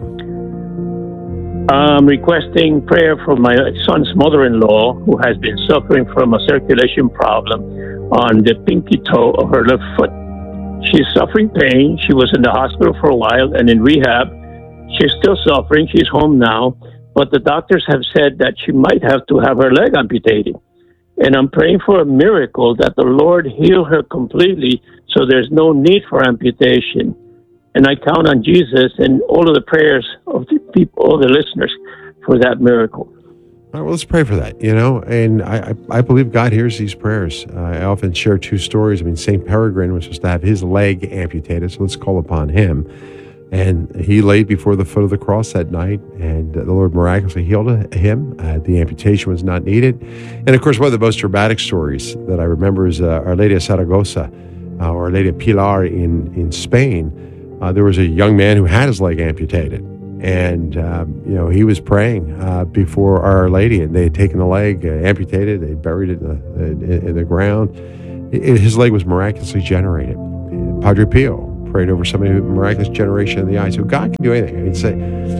I'm requesting prayer for my son's mother-in-law, who has been suffering from a circulation problem on the pinky toe of her left foot. She's suffering pain. She was in the hospital for a while and in rehab. She's still suffering. She's home now, but the doctors have said that she might have to have her leg amputated. And I'm praying for a miracle that the Lord heal her completely so there's no need for amputation. And I count on Jesus and all of the prayers of the people, all the listeners, for that miracle. All right, well, let's pray for that, and I believe God hears these prayers. I often share two stories. I mean, St. Peregrine was supposed to have his leg amputated, so let's call upon him. And he laid before the foot of the cross that night, and the Lord miraculously healed him. The amputation was not needed. And of course, one of the most dramatic stories that I remember is Our Lady of Zaragoza, or Our Lady of Pilar in Spain. There was a young man who had his leg amputated. And, he was praying before Our Lady, and they had taken the leg, amputated, they buried it in the ground. His leg was miraculously generated. Padre Pio prayed over somebody with miraculous generation of the eye. So God can do anything. I mean, say,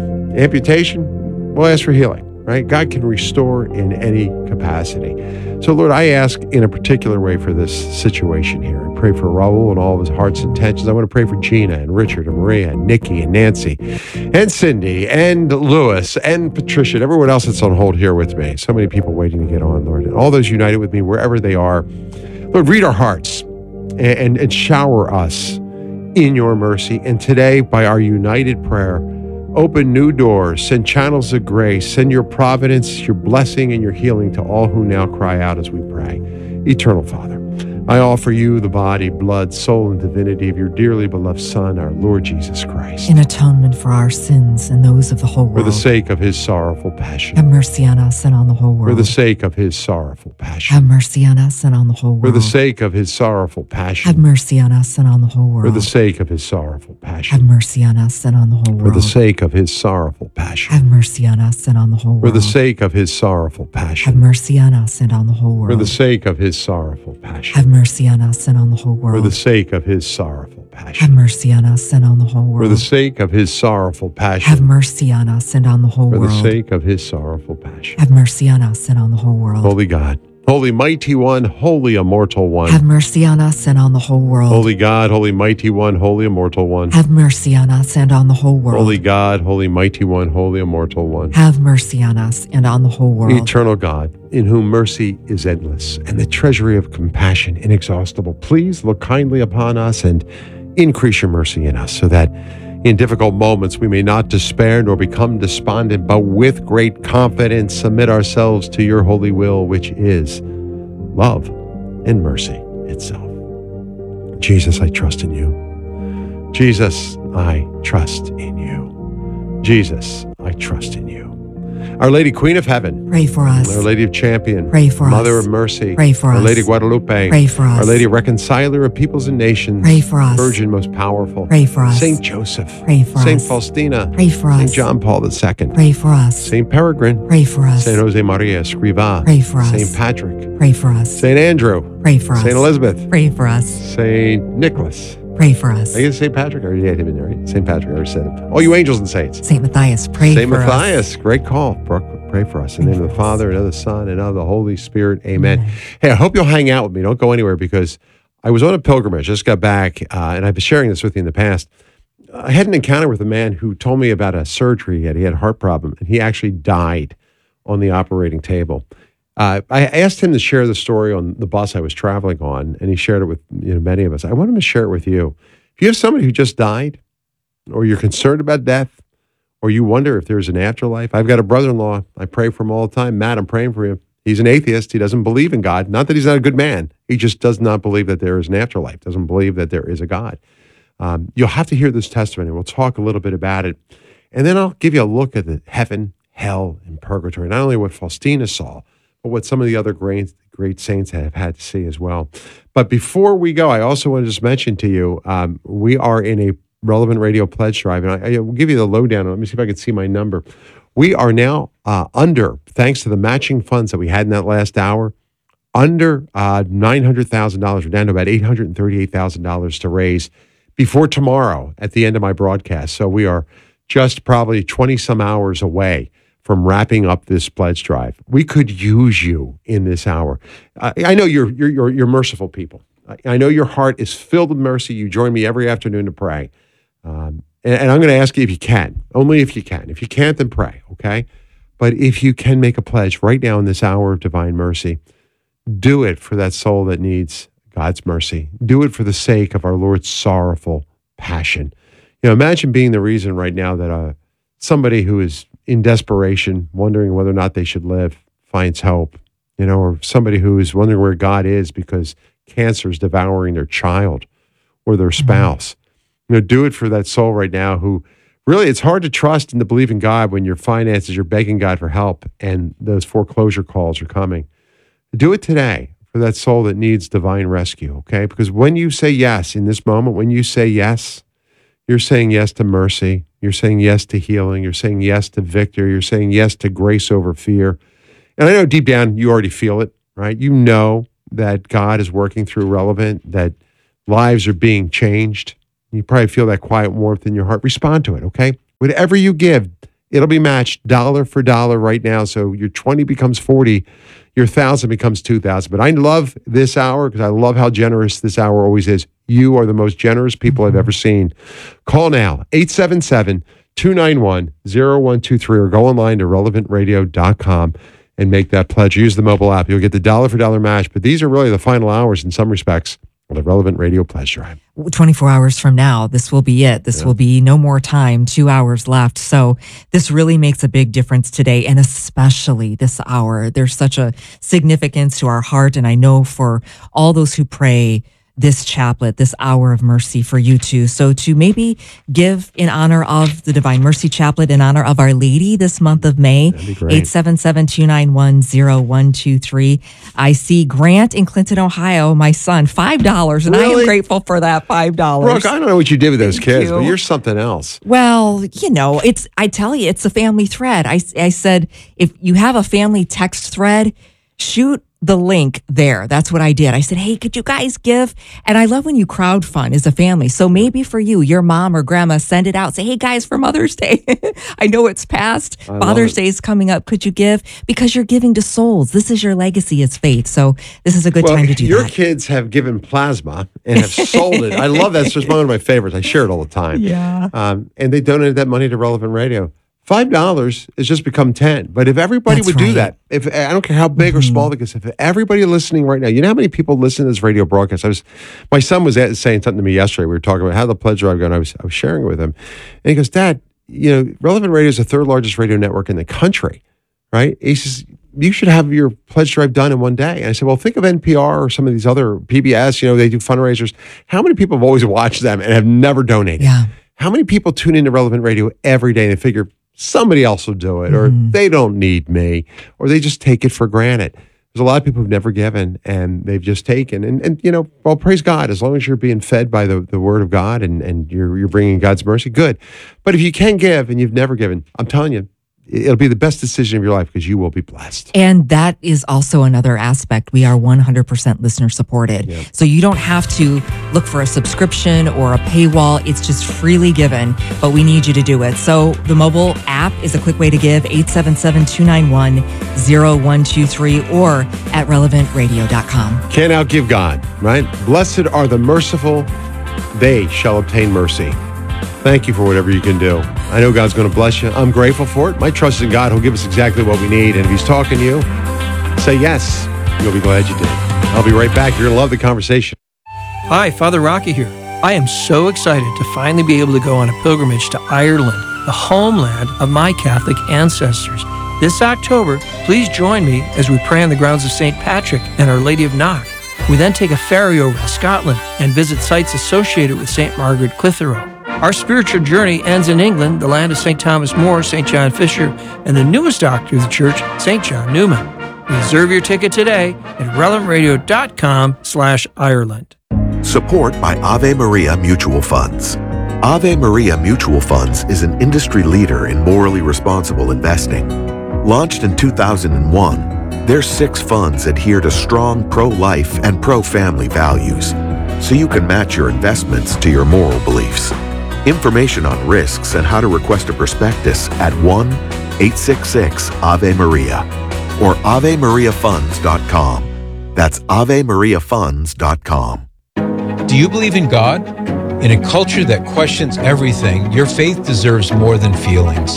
amputation, we'll ask for healing, right? God can restore in any capacity. So, Lord, I ask in a particular way for this situation here. I pray for Raul and all of his heart's intentions. I want to pray for Gina and Richard and Maria and Nikki and Nancy and Cindy and Louis and Patricia and everyone else that's on hold here with me. So many people waiting to get on, Lord. And all those united with me wherever they are. Lord, read our hearts and shower us in your mercy. And today, by our united prayer, open new doors, send channels of grace, send your providence, your blessing, and your healing to all who now cry out as we pray. Eternal Father, I offer you the body, blood, soul, and divinity of your dearly beloved Son, our Lord Jesus Christ. In atonement for our sins and those of the whole world. For the sake of his sorrowful passion. Have mercy on us and on the whole world. For the sake of his sorrowful passion. Have mercy on us and on the whole world. For the sake of his sorrowful passion. Have mercy on us and on the whole world. For the sake of his sorrowful passion. Have mercy on us and on the whole world. For the sake of his sorrowful passion. Have mercy on us and on the whole world. For the sake of his sorrowful passion. Have mercy on us and on the whole world. For the sake of his sorrowful passion. Have mercy on us and on the whole world. For the sake of his sorrowful passion. Have mercy on us and on the whole world. For the sake of his sorrowful passion. Have mercy on us and on the whole world. For the sake of his sorrowful passion. Have mercy on us and on the whole world. Holy God, holy mighty one, holy immortal one. Have mercy on us and on the whole world. Holy God, holy mighty one, holy immortal one. Have mercy on us and on the whole world. Holy God, holy mighty one, holy immortal one. Have mercy on us and on the whole world. Eternal God, in whom mercy is endless and the treasury of compassion inexhaustible, please look kindly upon us and increase your mercy in us, so that in difficult moments we may not despair nor become despondent, but with great confidence submit ourselves to your holy will, which is love and mercy itself. Jesus, I trust in you. Jesus, I trust in you. Jesus, I trust in you. Our Lady, Queen of Heaven, pray for us. Our Lady of Champion, pray for Mother us. of Mercy, pray for Our us. Lady Guadalupe, pray for us. Our Lady Reconciler of Peoples and Nations, pray for us. Virgin most powerful, pray for us. Saint Joseph, pray for Saint us. Faustina, pray for us. Saint John Paul II, pray for us. Saint Peregrine, pray for us. Saint Jose Maria Escrivá, pray for us. Saint Patrick, pray for us. Saint Andrew, pray for us. Saint Elizabeth, pray for us. Saint Nicholas, pray for us. I guess Saint Patrick, I already had him in there, right? Saint Patrick, I already said it. All you angels and saints. Saint Matthias, pray Saint for us. Saint Matthias, great call. Brooke, pray for us. In the name of the Father, and of the Son, and of the Holy Spirit. Amen. Hey, I hope you'll hang out with me. Don't go anywhere, because I was on a pilgrimage. Just got back, and I've been sharing this with you in the past. I had an encounter with a man who told me about a surgery he had. He had a heart problem, and he actually died on the operating table. I asked him to share the story on the bus I was traveling on, and he shared it with many of us. I want him to share it with you. If you have somebody who just died, or you're concerned about death, or you wonder if there's an afterlife. I've got a brother-in-law. I pray for him all the time. Matt, I'm praying for him. He's an atheist. He doesn't believe in God. Not that he's not a good man. He just does not believe that there is an afterlife, doesn't believe that there is a God. You'll have to hear this testimony. We'll talk a little bit about it. And then I'll give you a look at the heaven, hell, and purgatory. Not only what Faustina saw, but what some of the other great saints have had to see as well. But before we go, I also want to just mention to you, we are in a Relevant Radio Pledge Drive, and I will give you the lowdown. Let me see if I can see my number. We are now under, thanks to the matching funds that we had in that last hour, under $900,000. We're down to about $838,000 to raise before tomorrow at the end of my broadcast. So we are just probably 20-some hours away from wrapping up this pledge drive. We could use you in this hour. I know you're merciful people. I know your heart is filled with mercy. You join me every afternoon to pray. And I'm going to ask you if you can, only if you can. If you can't, then pray, okay? But if you can make a pledge right now in this hour of divine mercy, Do it for that soul that needs God's mercy. Do it for the sake of our Lord's sorrowful passion. Imagine being the reason right now that somebody who is in desperation, wondering whether or not they should live, finds hope. Or somebody who is wondering where God is because cancer is devouring their child or their spouse. Do it for that soul right now who really, it's hard to trust and to believe in God when your finances, you're begging God for help and those foreclosure calls are coming. Do it today for that soul that needs divine rescue, okay? Because when you say yes in this moment, when you say yes, you're saying yes to mercy. You're saying yes to healing. You're saying yes to victory. You're saying yes to grace over fear. And I know deep down you already feel it, right? You know that God is working through Relevant, that lives are being changed. You probably feel that quiet warmth in your heart. Respond to it, okay? Whatever you give, it'll be matched dollar for dollar right now. So your 20 becomes 40, your 1,000 becomes 2,000. But I love this hour because I love how generous this hour always is. You are the most generous people I've ever seen. Call now, 877-291-0123, or go online to relevantradio.com and make that pledge. Use the mobile app. You'll get the dollar for dollar match. But these are really the final hours in some respects of the Relevant Radio Pledge Drive. 24 hours from now, this will be it. This will be no more time, 2 hours left. So this really makes a big difference today, and especially this hour. There's such a significance to our heart, and I know for all those who pray this chaplet, this hour of mercy for you too. So to maybe give in honor of the Divine Mercy Chaplet, in honor of Our Lady this month of May, 877-291-0123. I see Grant in Clinton, Ohio, my son, $5. And I am grateful for that $5. Brooke, I don't know what you did with those kids, but you're something else. Well, I tell you, it's a family thread. I said, if you have a family text thread, shoot the link there. That's what I did. I said, hey, could you guys give? And I love when you crowdfund as a family. So maybe for you, your mom or grandma, send it out. Say, hey guys, for Mother's Day. I know it's past. Father's Day is coming up. Could you give? Because you're giving to souls. This is your legacy as faith. So this is a good time to do your that. Your kids have given plasma and have sold it. I love that. It's just one of my favorites. I share it all the time. Yeah. And they donated that money to Relevant Radio. $5 has just become 10. But if everybody would do that, if I don't care how big or small it is, if everybody listening right now, you know how many people listen to this radio broadcast? My son was saying something to me yesterday. We were talking about how the pledge drive going. I was sharing it with him, and he goes, "Dad, Relevant Radio is the third largest radio network in the country, right?" He says, "You should have your pledge drive done in one day." And I said, "Well, think of NPR or some of these other PBS. They do fundraisers. How many people have always watched them and have never donated? Yeah. How many people tune into Relevant Radio every day and they figure somebody else will do it, or they don't need me, or they just take it for granted?" There's a lot of people who've never given and they've just taken. And well, praise God, as long as you're being fed by the word of God and you're bringing God's mercy, good. But if you can give and you've never given, I'm telling you, it'll be the best decision of your life because you will be blessed. And that is also another aspect. We are 100% listener supported. Yeah. So you don't have to look for a subscription or a paywall. It's just freely given, but we need you to do it. So the mobile app is a quick way to give, 877-291-0123 or at relevantradio.com. Can't outgive God, right? Blessed are the merciful, they shall obtain mercy. Thank you for whatever you can do. I know God's going to bless you. I'm grateful for it. My trust is in God. He'll give us exactly what we need. And if he's talking to you, say yes. You'll be glad you did. I'll be right back. You're going to love the conversation. Hi, Father Rocky here. I am so excited to finally be able to go on a pilgrimage to Ireland, the homeland of my Catholic ancestors. This October, please join me as we pray on the grounds of St. Patrick and Our Lady of Knock. We then take a ferry over to Scotland and visit sites associated with St. Margaret Clitheroe. Our spiritual journey ends in England, the land of St. Thomas More, St. John Fisher, and the newest doctor of the church, St. John Newman. Reserve your ticket today at relevantradio.com/Ireland. Support by Ave Maria Mutual Funds. Ave Maria Mutual Funds is an industry leader in morally responsible investing. Launched in 2001, their 6 funds adhere to strong pro-life and pro-family values, so you can match your investments to your moral beliefs. Information on risks and how to request a prospectus at 1-866-AVE-MARIA or AveMariaFunds.com. That's AveMariaFunds.com. Do you believe in God? In a culture that questions everything, your faith deserves more than feelings.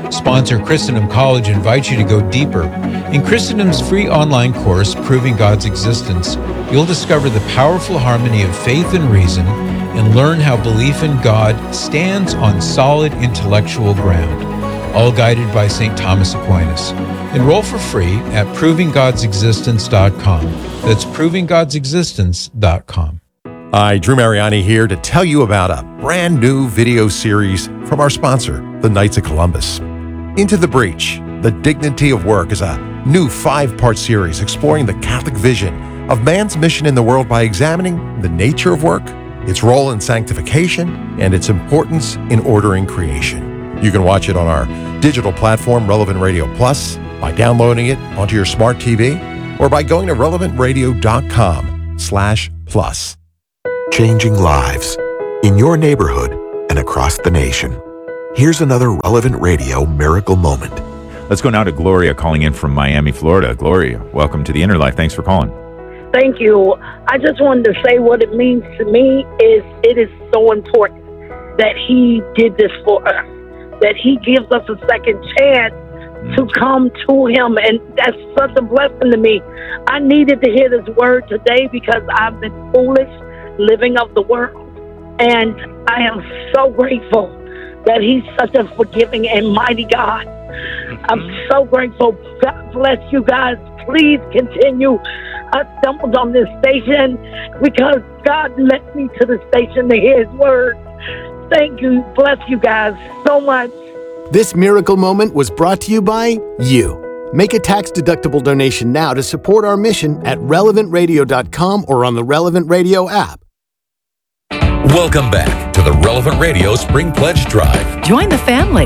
Sponsor Christendom College invites you to go deeper. In Christendom's free online course, Proving God's Existence, you'll discover the powerful harmony of faith and reason and learn how belief in God stands on solid intellectual ground, all guided by St. Thomas Aquinas. Enroll for free at provinggodsexistence.com. That's provinggodsexistence.com. Hi, Drew Mariani here to tell you about a brand new video series from our sponsor, the Knights of Columbus. Into the Breach, The Dignity of Work is a new 5-part series exploring the Catholic vision of man's mission in the world by examining the nature of work, its role in sanctification, and its importance in ordering creation. You can watch it on our digital platform, Relevant Radio Plus, by downloading it onto your smart TV, or by going to relevantradio.com/plus. Changing lives in your neighborhood and across the nation. Here's another Relevant Radio miracle moment. Let's go now to Gloria calling in from Miami, Florida. Gloria, welcome to the Inner Life. Thanks for calling. Thank you. I just wanted to say what it means to me is it is so important that he did this for us, that he gives us a second chance to come to him, and that's such a blessing to me. I needed to hear this word today because I've been foolish, living of the world, and I am so grateful that he's such a forgiving and mighty God. I'm so grateful. God bless you guys. Please continue. I stumbled on this station because God led me to the station to hear his word. Thank you. Bless you guys so much. This miracle moment was brought to you by you. Make a tax-deductible donation now to support our mission at relevantradio.com or on the Relevant Radio app. Welcome back to the Relevant Radio Spring Pledge Drive. Join the family.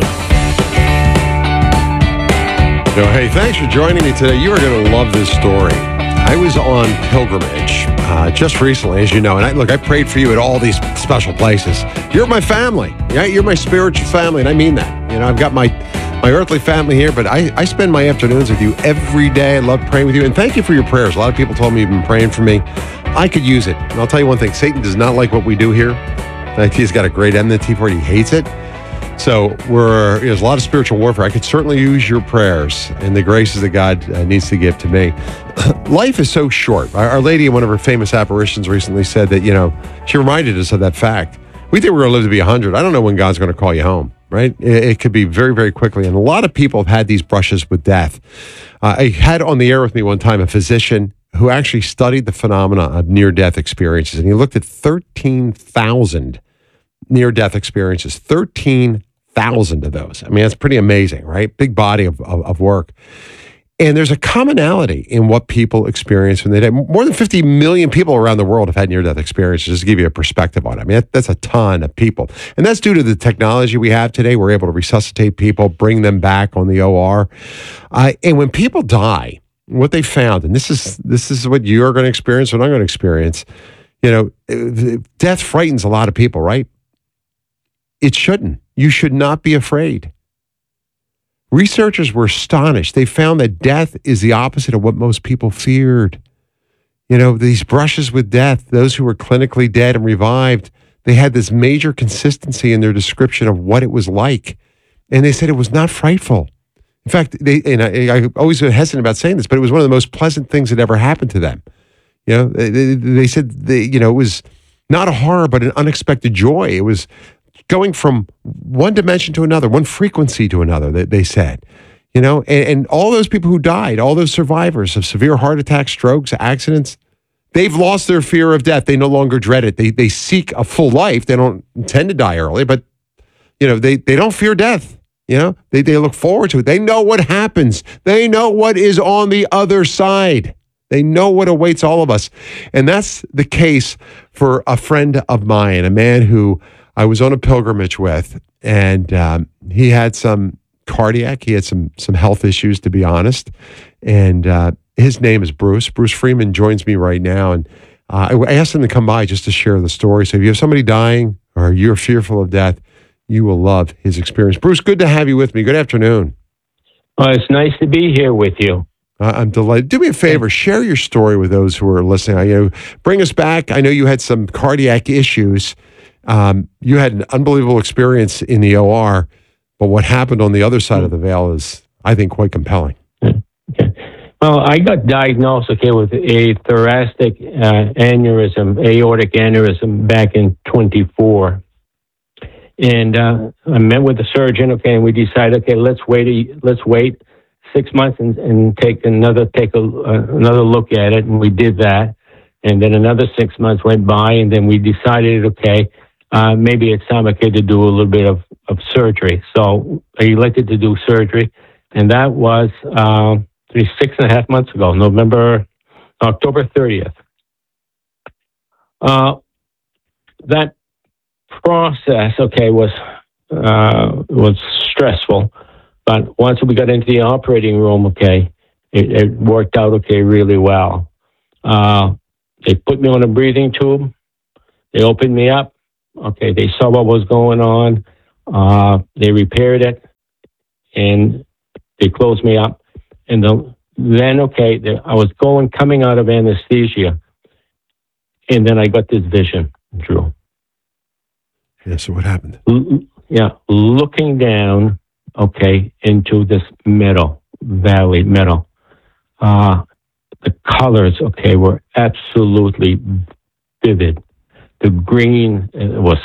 Hey, thanks for joining me today. You are going to love this story. I was on pilgrimage just recently, as you know, and I prayed for you at all these special places. You're my family. Yeah, you're my spiritual family, and I mean that. You know, I've got my earthly family here, but I spend my afternoons with you every day. I love praying with you, and thank you for your prayers. A lot of people told me you've been praying for me. I could use it. And I'll tell you one thing, Satan does not like what we do here. He's got a great enmity for it. He hates it. So there's a lot of spiritual warfare. I could certainly use your prayers and the graces that God needs to give to me. Life is so short. Our Lady in one of her famous apparitions recently said that, she reminded us of that fact. We think we're going to live to be 100. I don't know when God's going to call you home, right? It could be very, very quickly. And a lot of people have had these brushes with death. I had on the air with me one time a physician who actually studied the phenomena of near-death experiences. And he looked at 13,000 near-death experiences, 13,000 of those. I mean, that's pretty amazing, right? Big body of work. And there's a commonality in what people experience when they die. More than 50 million people around the world have had near-death experiences, just to give you a perspective on it. I mean, that's a ton of people. And that's due to the technology we have today. We're able to resuscitate people, bring them back on the OR. And when people die, what they found, and this is what you're going to experience, what I'm going to experience, death frightens a lot of people, right? It shouldn't. You should not be afraid. Researchers were astonished. They found that death is the opposite of what most people feared. These brushes with death, those who were clinically dead and revived, they had this major consistency in their description of what it was like. And they said it was not frightful. In fact, I always hesitant about saying this, but it was one of the most pleasant things that ever happened to them. They said it was not a horror, but an unexpected joy. It was going from one dimension to another, one frequency to another, they said. And all those people who died, all those survivors of severe heart attacks, strokes, accidents, they've lost their fear of death. They no longer dread it. They seek a full life. They don't intend to die early, but they don't fear death. They look forward to it. They know what happens. They know what is on the other side. They know what awaits all of us. And that's the case for a friend of mine, a man who I was on a pilgrimage with, and he had some cardiac, he had some health issues, to be honest. And his name is Bruce. Bruce Freeman joins me right now. And I asked him to come by just to share the story. So if you have somebody dying or you're fearful of death, you will love his experience. Bruce, good to have you with me. Good afternoon. It's nice to be here with you. I'm delighted. Do me a favor, share your story with those who are listening. Bring us back. I know you had some cardiac issues. You had an unbelievable experience in the OR, But what happened on the other side of the veil is, I think, quite compelling. Well, I got diagnosed, with a thoracic aneurysm, aortic aneurysm back in 24. And I met with the surgeon, and we decided, let's wait 6 months and take another look at it, and we did that. And then another 6 months went by, and then we decided, maybe it's time to do a little bit of surgery. So I elected to do surgery, and that was 6.5 months ago, October 30th. That process, was stressful, but once we got into the operating room, it worked out really well. They put me on a breathing tube. They opened me up. They saw what was going on. They repaired it, and they closed me up. And then, I was coming out of anesthesia, and then I got this vision, Drew. Yeah, so what happened? Looking down, into this valley. The colors, were absolutely vivid. The green was